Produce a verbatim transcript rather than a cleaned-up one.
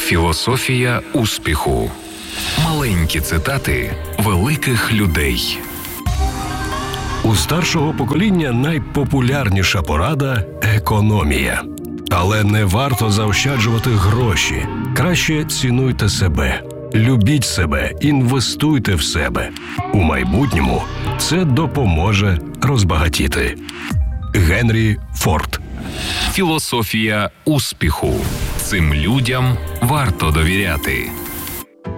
Філософія успіху. Маленькі цитати великих людей. У старшого покоління найпопулярніша порада – економія. Але не варто заощаджувати гроші. Краще цінуйте себе. Любіть себе, інвестуйте в себе. У майбутньому це допоможе розбагатіти. Генрі Форд. Філософія успіху. Цим людям варто довіряти.